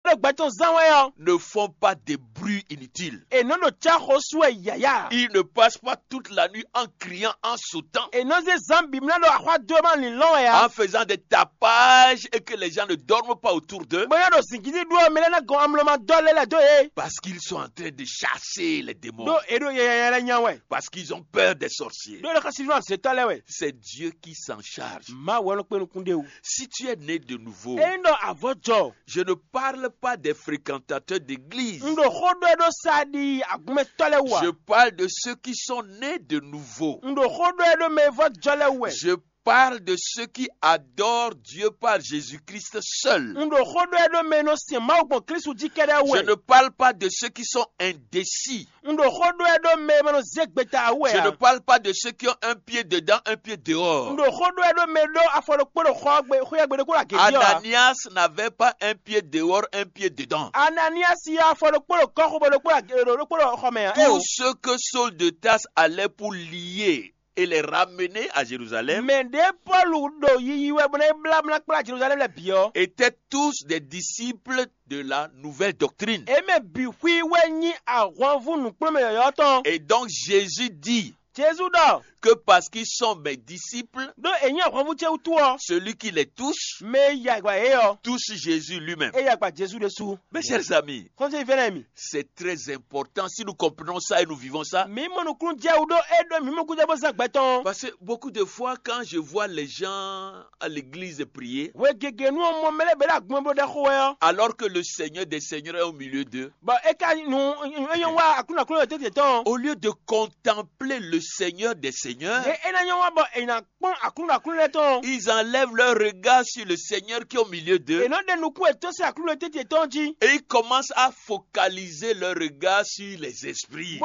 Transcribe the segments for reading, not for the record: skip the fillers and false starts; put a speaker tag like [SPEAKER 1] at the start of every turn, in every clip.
[SPEAKER 1] ne font pas de bruit inutile.
[SPEAKER 2] Ils
[SPEAKER 1] Ils ne passent pas toute la nuit en criant, en sautant, en faisant des tapages et que les gens ne dorment pas autour d'eux. Parce qu'ils sont en train de chasser les démons. Parce qu'ils ont peur des sorciers. C'est Dieu qui s'en charge. Si tu es né de nouveau, je ne parle pas des fréquentateurs d'église. Je parle de ceux qui sont nés de nouveau. Je parle de ceux qui adorent Dieu par Jésus-Christ seul. Je ne parle pas de ceux qui sont indécis. Je ne parle pas de ceux qui ont un pied dedans, un pied dehors. Ananias n'avait pas un pied dehors, un pied dedans. Tout ce que Saul de Tarse allait pour lier et les ramener à Jérusalem étaient tous des disciples de la nouvelle doctrine. Et donc Jésus dit que parce qu'ils sont mes disciples, celui qui les touche, touche Jésus lui-même. Mes chers amis, c'est très important si nous comprenons ça et nous vivons ça. Parce que beaucoup de fois, quand je vois les gens à l'église prier, alors que le Seigneur des Seigneurs est au milieu d'eux, au lieu de contempler le Seigneur des Seigneurs, ils enlèvent leur regard sur le Seigneur qui est au milieu d'eux et ils commencent à focaliser leur regard sur les esprits.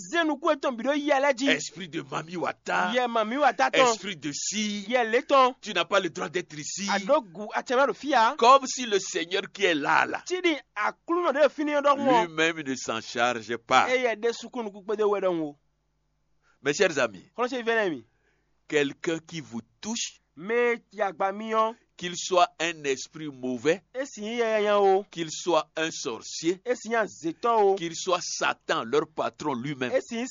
[SPEAKER 1] Esprit de Mami Wata, esprit de si, tu n'as pas le droit d'être ici. Comme si le Seigneur qui est là, lui-même ne s'en charge pas. Mes chers amis, quelqu'un qui vous touche, qu'il soit un esprit mauvais, qu'il soit un sorcier, qu'il soit Satan, leur patron lui-même,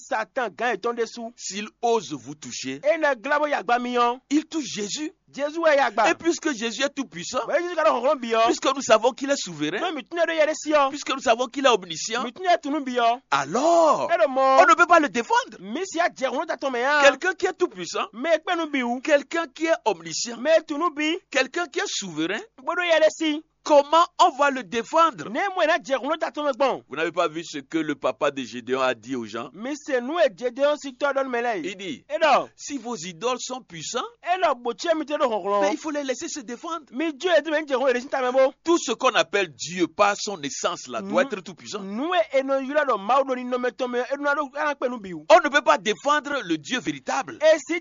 [SPEAKER 1] s'il ose vous toucher, il touche Jésus. Et puisque Jésus est tout puissant, puisque nous savons qu'il est souverain, puisque nous savons qu'il est omniscient, alors on ne peut pas le défendre. Quelqu'un qui est tout puissant, quelqu'un qui est omniscient, quelqu'un qui est souverain, comment on va le défendre? Vous n'avez pas vu ce que le papa de Gédéon a dit aux gens? Il dit, si vos idoles sont puissants, mais il faut les laisser se défendre. Tout ce qu'on appelle Dieu par son essence là doit être tout puissant. On ne peut pas défendre le Dieu véritable.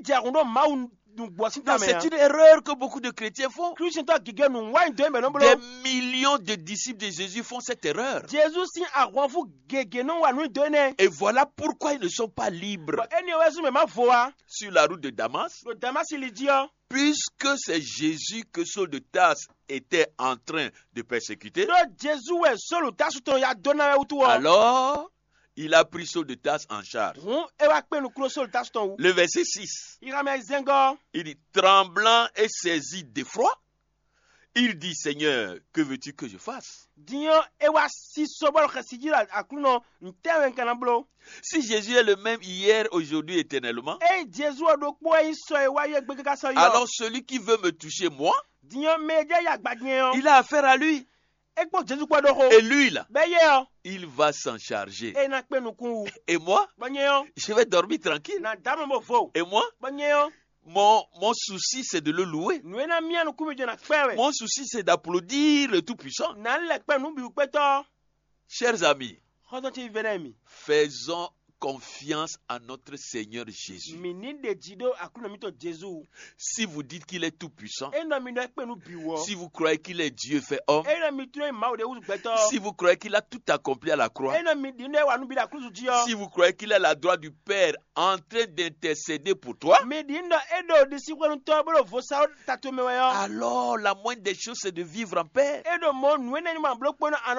[SPEAKER 1] C'est une erreur que beaucoup de chrétiens font. Des millions de disciples de Jésus font cette erreur. Et voilà pourquoi ils ne sont pas libres sur la route de Damas. Puisque c'est Jésus que Saul de Tarse était en train de persécuter, alors il a pris Saul de Tarse en charge. Le verset 6, il dit, tremblant et saisi d'effroi, il dit, Seigneur, que veux-tu que je fasse? Si Jésus est le même hier, aujourd'hui, éternellement, alors celui qui veut me toucher moi, il a affaire à lui. Et lui là, il va s'en charger. Et moi, je vais dormir tranquille. Et moi, mon souci c'est de le louer. Mon souci c'est d'applaudir le Tout-Puissant. Chers amis, faisons confiance à notre Seigneur Jésus. Si vous dites qu'il est tout puissant, si vous croyez qu'il est Dieu fait homme, si vous croyez qu'il a tout accompli à la croix, si vous croyez qu'il a la droite du Père en train d'intercéder pour toi, alors la moindre des choses c'est de vivre en paix.